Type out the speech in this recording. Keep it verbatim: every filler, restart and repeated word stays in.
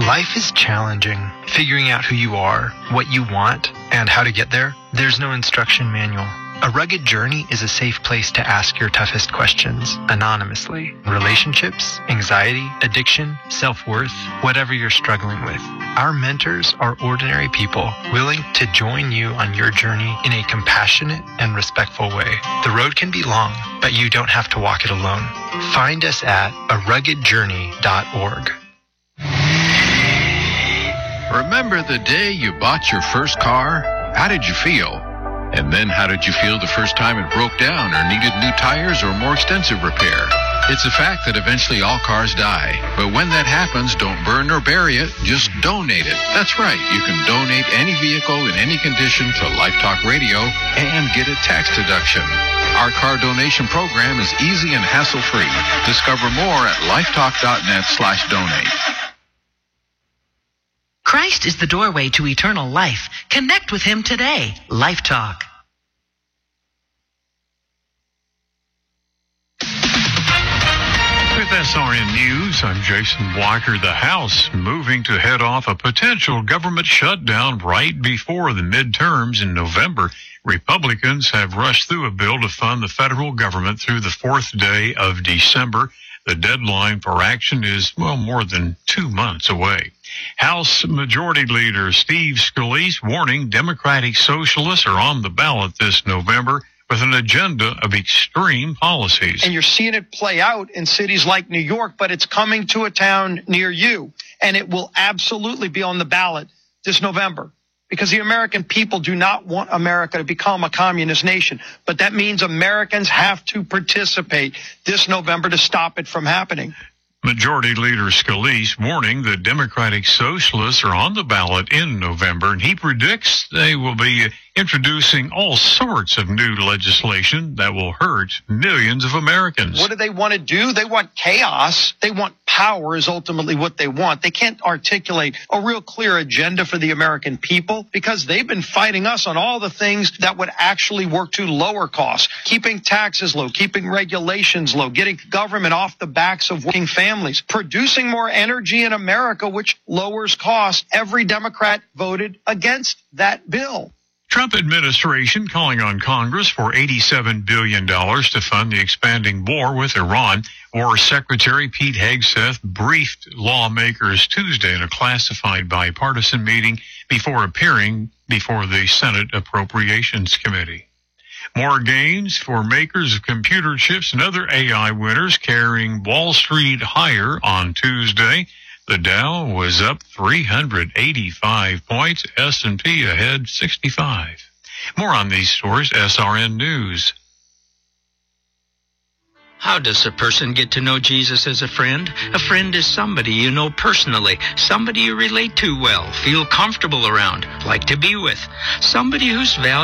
Life is challenging. Figuring out who you are, what you want, and how to get there, there's no instruction manual. A Rugged Journey is a safe place to ask your toughest questions anonymously. Relationships, anxiety, addiction, self-worth, whatever you're struggling with. Our mentors are ordinary people willing to join you on your journey in a compassionate and respectful way. The road can be long, but you don't have to walk it alone. Find us at a rugged journey dot org. Remember the day you bought your first car? How did you feel? And then how did you feel the first time it broke down or needed new tires or more extensive repair? It's a fact that eventually all cars die. But when that happens, don't burn or bury it, just donate it. That's right, you can donate any vehicle in any condition to Life Talk Radio and get a tax deduction. Our car donation program is easy and hassle-free. Discover more at lifetalk.net slash donate. Christ is the doorway to eternal life. Connect with him today. Life Talk. With S R N News, I'm Jason Blocker. The House moving to head off a potential government shutdown right before the midterms in November. Republicans have rushed through a bill to fund the federal government through the fourth day of December. The deadline for action is, well, more than two months away. House Majority Leader Steve Scalise warning Democratic Socialists are on the ballot this November with an agenda of extreme policies. And you're seeing it play out in cities like New York, but it's coming to a town near you. And it will absolutely be on the ballot this November. Because the American people do not want America to become a communist nation. But that means Americans have to participate this November to stop it from happening. Majority Leader Scalise warning the Democratic Socialists are on the ballot in November, and he predicts they will be introducing all sorts of new legislation that will hurt millions of Americans. What do they want to do? They want chaos. They want power is ultimately what they want. They can't articulate a real clear agenda for the American people because they've been fighting us on all the things that would actually work to lower costs, keeping taxes low, keeping regulations low, getting government off the backs of working families, producing more energy in America, which lowers costs. Every Democrat voted against that bill. Trump administration calling on Congress for eighty-seven billion dollars to fund the expanding war with Iran. War Secretary Pete Hegseth briefed lawmakers Tuesday in a classified bipartisan meeting before appearing before the Senate Appropriations Committee. More gains for makers of computer chips and other A I winners carrying Wall Street higher on Tuesday. The Dow was up three hundred eighty-five points, S and P ahead sixty-five. More on these stories, S R N News. How does a person get to know Jesus as a friend? A friend is somebody you know personally, somebody you relate to well, feel comfortable around, like to be with, somebody whose values